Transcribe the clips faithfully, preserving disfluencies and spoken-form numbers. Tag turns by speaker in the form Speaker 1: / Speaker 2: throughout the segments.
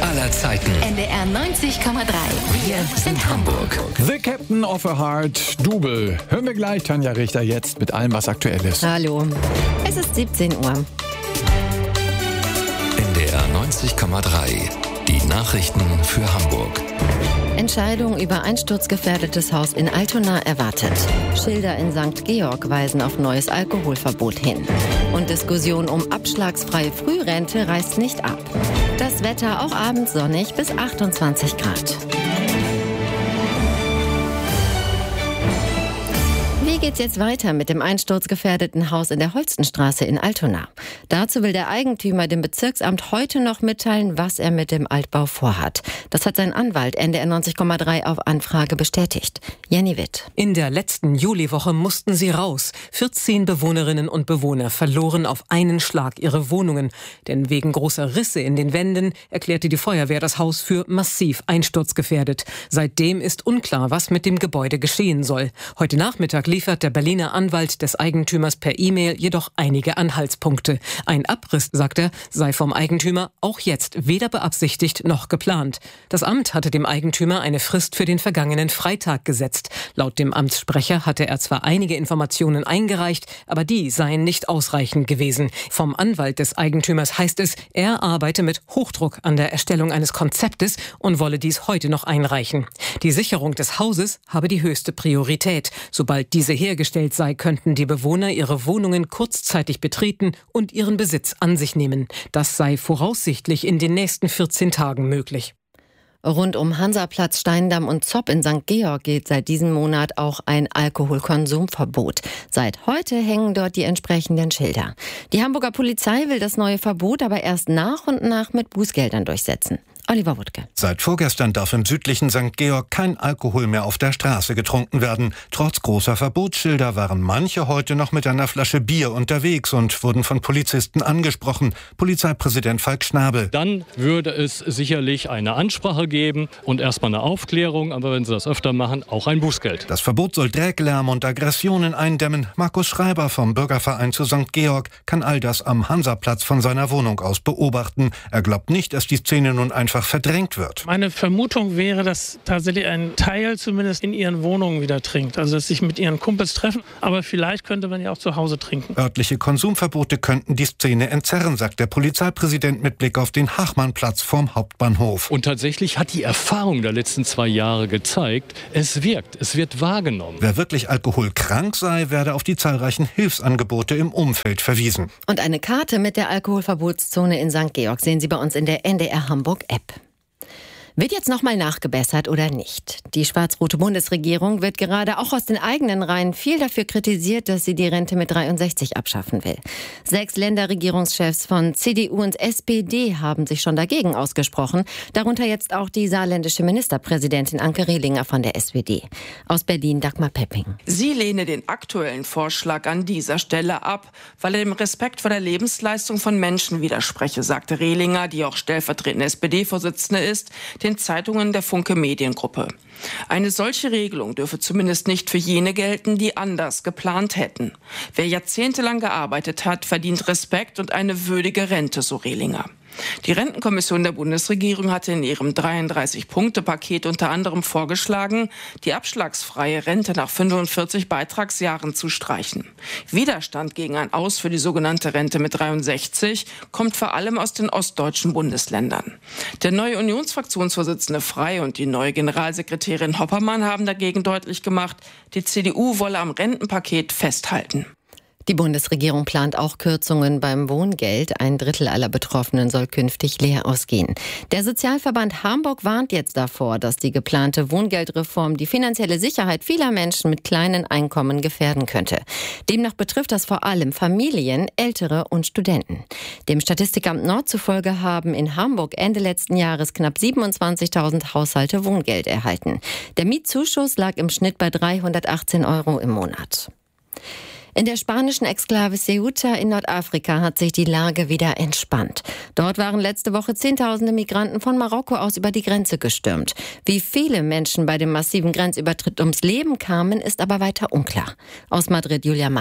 Speaker 1: aller Zeiten.
Speaker 2: N D R neunzig Komma drei.
Speaker 1: Wir sind Hamburg.
Speaker 3: The Captain of a Heart, Double. Hören wir gleich Tanja Richter jetzt mit allem, was aktuell ist.
Speaker 4: Hallo, es ist siebzehn Uhr.
Speaker 1: N D R neunzig Komma drei. Die Nachrichten für Hamburg.
Speaker 4: Entscheidung über einsturzgefährdetes Haus in Altona erwartet. Schilder in Sankt Georg weisen auf neues Alkoholverbot hin. Und Diskussion um abschlagsfreie Frührente reißt nicht ab. Das Wetter auch abends sonnig bis achtundzwanzig Grad. Wie geht's jetzt weiter mit dem einsturzgefährdeten Haus in der Holstenstraße in Altona? Dazu will der Eigentümer dem Bezirksamt heute noch mitteilen, was er mit dem Altbau vorhat. Das hat sein Anwalt N D R neunzig Komma drei auf Anfrage bestätigt. Jenny Witt.
Speaker 5: In der letzten Juliwoche mussten sie raus. vierzehn Bewohnerinnen und Bewohner verloren auf einen Schlag ihre Wohnungen. Denn wegen großer Risse in den Wänden erklärte die Feuerwehr das Haus für massiv einsturzgefährdet. Seitdem ist unklar, was mit dem Gebäude geschehen soll. Heute Nachmittag liefert der Berliner Anwalt des Eigentümers per E-Mail jedoch einige Anhaltspunkte. Ein Abriss, sagt er, sei vom Eigentümer auch jetzt weder beabsichtigt noch geplant. Das Amt hatte dem Eigentümer eine Frist für den vergangenen Freitag gesetzt. Laut dem Amtssprecher hatte er zwar einige Informationen eingereicht, aber die seien nicht ausreichend gewesen. Vom Anwalt des Eigentümers heißt es, er arbeite mit Hochdruck an der Erstellung eines Konzeptes und wolle dies heute noch einreichen. Die Sicherung des Hauses habe die höchste Priorität. Sobald diese hergestellt sei, könnten die Bewohner ihre Wohnungen kurzzeitig betreten und ihren Besitz an sich nehmen. Das sei voraussichtlich in den nächsten vierzehn Tagen möglich.
Speaker 4: Rund um Hansaplatz, Steindamm und Zopp in Sankt Georg gilt seit diesem Monat auch ein Alkoholkonsumverbot. Seit heute hängen dort die entsprechenden Schilder. Die Hamburger Polizei will das neue Verbot aber erst nach und nach mit Bußgeldern durchsetzen. Oliver Wuttke.
Speaker 6: Seit vorgestern darf im südlichen Sankt Georg kein Alkohol mehr auf der Straße getrunken werden. Trotz großer Verbotsschilder waren manche heute noch mit einer Flasche Bier unterwegs und wurden von Polizisten angesprochen. Polizeipräsident Falk Schnabel.
Speaker 7: Dann würde es sicherlich eine Ansprache geben und erstmal eine Aufklärung, aber wenn sie das öfter machen, auch ein Bußgeld.
Speaker 6: Das Verbot soll Dreck, Lärm und Aggressionen eindämmen. Markus Schreiber vom Bürgerverein zu Sankt Georg kann all das am Hansaplatz von seiner Wohnung aus beobachten. Er glaubt nicht, dass die Szene nun einfach verdrängt wird.
Speaker 8: Meine Vermutung wäre, dass tatsächlich ein Teil zumindest in ihren Wohnungen wieder trinkt. Also dass sich mit ihren Kumpels treffen, aber vielleicht könnte man ja auch zu Hause trinken.
Speaker 6: Örtliche Konsumverbote könnten die Szene entzerren, sagt der Polizeipräsident mit Blick auf den Hachmannplatz vorm Hauptbahnhof.
Speaker 7: Und tatsächlich hat die Erfahrung der letzten zwei Jahre gezeigt, es wirkt, es wird wahrgenommen.
Speaker 6: Wer wirklich alkoholkrank sei, werde auf die zahlreichen Hilfsangebote im Umfeld verwiesen.
Speaker 4: Und eine Karte mit der Alkoholverbotszone in Sankt Georg sehen Sie bei uns in der N D R Hamburg App. Wird jetzt nochmal nachgebessert oder nicht? Die schwarz-rote Bundesregierung wird gerade auch aus den eigenen Reihen viel dafür kritisiert, dass sie die Rente mit dreiundsechzig abschaffen will. Sechs Länderregierungschefs von C D U und S P D haben sich schon dagegen ausgesprochen. Darunter jetzt auch die saarländische Ministerpräsidentin Anke Rehlinger von der S P D. Aus Berlin Dagmar Pepping.
Speaker 9: Sie lehne den aktuellen Vorschlag an dieser Stelle ab, weil er dem Respekt vor der Lebensleistung von Menschen widerspreche, sagte Rehlinger, die auch stellvertretende S P D-Vorsitzende ist, den Zeitungen der Funke Mediengruppe. Eine solche Regelung dürfe zumindest nicht für jene gelten, die anders geplant hätten. Wer jahrzehntelang gearbeitet hat, verdient Respekt und eine würdige Rente, so Rehlinger. Die Rentenkommission der Bundesregierung hatte in ihrem dreiunddreißig-Punkte-Paket unter anderem vorgeschlagen, die abschlagsfreie Rente nach fünfundvierzig Beitragsjahren zu streichen. Widerstand gegen ein Aus für die sogenannte Rente mit dreiundsechzig kommt vor allem aus den ostdeutschen Bundesländern. Der neue Unionsfraktionsvorsitzende Frey und die neue Generalsekretärin Hoppermann haben dagegen deutlich gemacht, die C D U wolle am Rentenpaket festhalten.
Speaker 4: Die Bundesregierung plant auch Kürzungen beim Wohngeld. Ein Drittel aller Betroffenen soll künftig leer ausgehen. Der Sozialverband Hamburg warnt jetzt davor, dass die geplante Wohngeldreform die finanzielle Sicherheit vieler Menschen mit kleinen Einkommen gefährden könnte. Demnach betrifft das vor allem Familien, Ältere und Studenten. Dem Statistikamt Nord zufolge haben in Hamburg Ende letzten Jahres knapp siebenundzwanzigtausend Haushalte Wohngeld erhalten. Der Mietzuschuss lag im Schnitt bei dreihundertachtzehn Euro im Monat. In der spanischen Exklave Ceuta in Nordafrika hat sich die Lage wieder entspannt. Dort waren letzte Woche Zehntausende Migranten von Marokko aus über die Grenze gestürmt. Wie viele Menschen bei dem massiven Grenzübertritt ums Leben kamen, ist aber weiter unklar. Aus Madrid Julia Macher.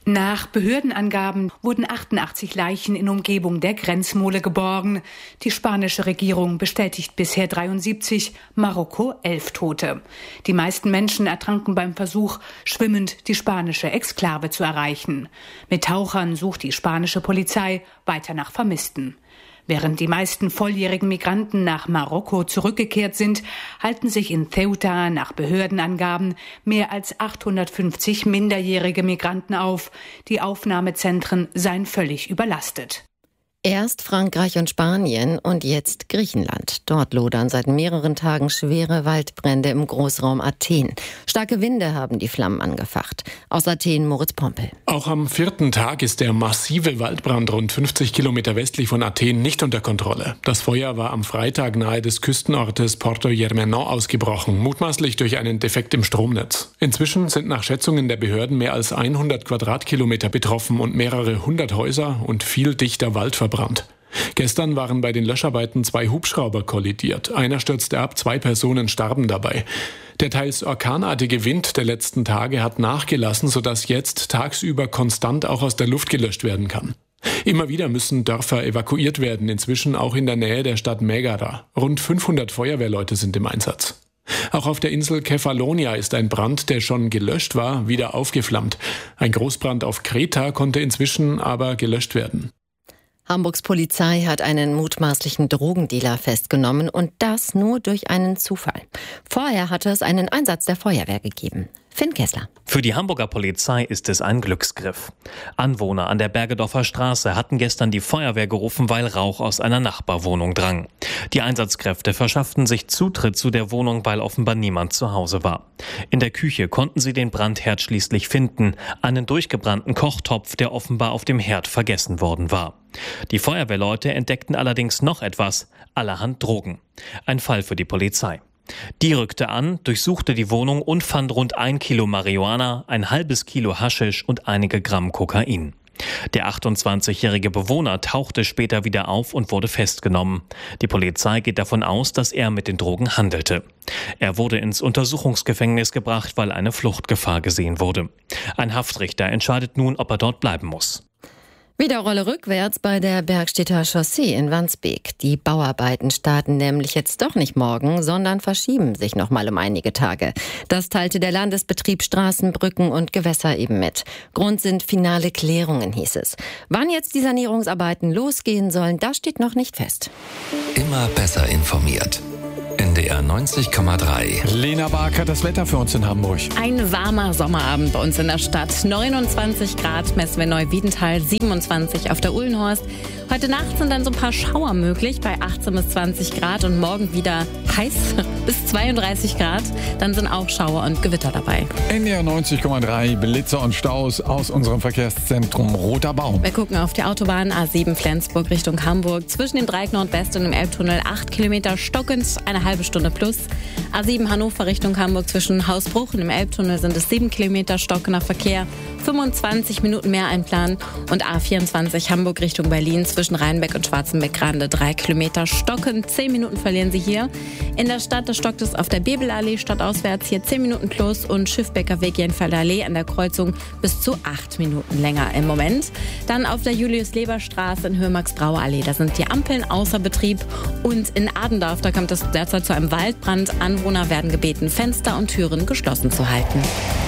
Speaker 10: Nach Behördenangaben wurden achtundachtzig Leichen in Umgebung der Grenzmole geborgen. Die spanische Regierung bestätigt bisher dreiundsiebzig, Marokko elf Tote. Die meisten Menschen ertranken beim Versuch, schwimmend die spanische Exklave zu erreichen. Mit Tauchern sucht die spanische Polizei weiter nach Vermissten. Während die meisten volljährigen Migranten nach Marokko zurückgekehrt sind, halten sich in Ceuta nach Behördenangaben mehr als achthundertfünfzig minderjährige Migranten auf. Die Aufnahmezentren seien völlig überlastet.
Speaker 4: Erst Frankreich und Spanien und jetzt Griechenland. Dort lodern seit mehreren Tagen schwere Waldbrände im Großraum Athen. Starke Winde haben die Flammen angefacht. Aus Athen Moritz Pompel.
Speaker 11: Auch am vierten Tag ist der massive Waldbrand rund fünfzig Kilometer westlich von Athen nicht unter Kontrolle. Das Feuer war am Freitag nahe des Küstenortes Porto Germenon ausgebrochen, mutmaßlich durch einen Defekt im Stromnetz. Inzwischen sind nach Schätzungen der Behörden mehr als hundert Quadratkilometer betroffen und mehrere hundert Häuser und viel dichter Wald verbrannt. Gestern waren bei den Löscharbeiten zwei Hubschrauber kollidiert. Einer stürzte ab, zwei Personen starben dabei. Der teils orkanartige Wind der letzten Tage hat nachgelassen, sodass jetzt tagsüber konstant auch aus der Luft gelöscht werden kann. Immer wieder müssen Dörfer evakuiert werden, inzwischen auch in der Nähe der Stadt Megara. Rund fünfhundert Feuerwehrleute sind im Einsatz. Auch auf der Insel Kefalonia ist ein Brand, der schon gelöscht war, wieder aufgeflammt. Ein Großbrand auf Kreta konnte inzwischen aber gelöscht werden.
Speaker 4: Hamburgs Polizei hat einen mutmaßlichen Drogendealer festgenommen und das nur durch einen Zufall. Vorher hatte es einen Einsatz der Feuerwehr gegeben. Finn Kessler.
Speaker 12: Für die Hamburger Polizei ist es ein Glücksgriff. Anwohner an der Bergedorfer Straße hatten gestern die Feuerwehr gerufen, weil Rauch aus einer Nachbarwohnung drang. Die Einsatzkräfte verschafften sich Zutritt zu der Wohnung, weil offenbar niemand zu Hause war. In der Küche konnten sie den Brandherd schließlich finden, einen durchgebrannten Kochtopf, der offenbar auf dem Herd vergessen worden war. Die Feuerwehrleute entdeckten allerdings noch etwas, allerhand Drogen. Ein Fall für die Polizei. Die rückte an, durchsuchte die Wohnung und fand rund ein Kilo Marihuana, ein halbes Kilo Haschisch und einige Gramm Kokain. Der achtundzwanzigjährige Bewohner tauchte später wieder auf und wurde festgenommen. Die Polizei geht davon aus, dass er mit den Drogen handelte. Er wurde ins Untersuchungsgefängnis gebracht, weil eine Fluchtgefahr gesehen wurde. Ein Haftrichter entscheidet nun, ob er dort bleiben muss.
Speaker 4: Wieder Rolle rückwärts bei der Bergstedter Chaussee in Wandsbek. Die Bauarbeiten starten nämlich jetzt doch nicht morgen, sondern verschieben sich noch mal um einige Tage. Das teilte der Landesbetrieb Straßen, Brücken und Gewässer eben mit. Grund sind finale Klärungen, hieß es. Wann jetzt die Sanierungsarbeiten losgehen sollen, das steht noch nicht fest.
Speaker 1: Immer besser informiert. N D R neunzig Komma drei.
Speaker 3: Lena Barker, das Wetter für uns in Hamburg.
Speaker 13: Ein warmer Sommerabend bei uns in der Stadt. neunundzwanzig Grad messen wir Neuwiedental, siebenundzwanzig auf der Uhlenhorst. Heute Nacht sind dann so ein paar Schauer möglich bei achtzehn bis zwanzig Grad und morgen wieder heiß bis zweiunddreißig Grad. Dann sind auch Schauer und Gewitter dabei.
Speaker 3: N D R neunzig Komma drei, Blitzer und Staus aus unserem Verkehrszentrum Roter Baum.
Speaker 13: Wir gucken auf die Autobahn A sieben Flensburg Richtung Hamburg. Zwischen dem Dreieck Nordwest und dem Elbtunnel acht Kilometer stockend, eine halbe Stunde plus. A sieben Hannover Richtung Hamburg zwischen Hausbruch und dem Elbtunnel sind es sieben Kilometer stockender Verkehr. fünfundzwanzig Minuten mehr einplanen. Und A vierundzwanzig Hamburg Richtung Berlin zwischen Rheinbeck und Schwarzenbeck-Grande drei Kilometer stocken. zehn Minuten verlieren Sie hier. In der Stadt, da stockt es auf der Bebelallee stadtauswärts hier zehn Minuten plus und Schiffbecker Weg Jenfelder Allee an der Kreuzung bis zu acht Minuten länger im Moment. Dann auf der Julius-Leber-Straße in Höhe-Max-Brauer Allee, da sind die Ampeln außer Betrieb. Und in Adendorf, da kommt es derzeit zu einem Waldbrand. Anwohner werden gebeten, Fenster und Türen geschlossen zu halten.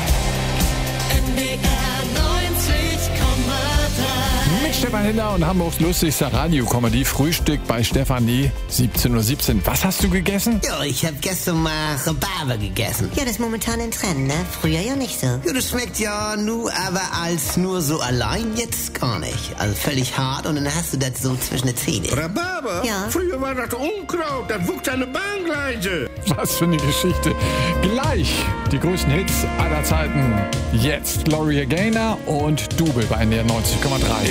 Speaker 3: Stefan Hiller und Hamburgs lustigster Radio-Comedy Frühstück bei Stefanie, siebzehn Uhr siebzehn. Was hast du gegessen?
Speaker 14: Ja, ich habe gestern mal Rhabarber gegessen.
Speaker 15: Ja, das ist momentan ein Trend, ne? Früher ja nicht so.
Speaker 14: Ja, das schmeckt ja nur, aber als nur so allein jetzt gar nicht. Also völlig hart und dann hast du das so zwischen den Zähnen.
Speaker 15: Rhabarber? Ja.
Speaker 16: Früher war das Unkraut, das wuchs an den Bahngleise.
Speaker 3: Was für eine Geschichte. Gleich die größten Hits aller Zeiten. Jetzt Gloria Gaynor und Double bei N D R neunzig Komma drei.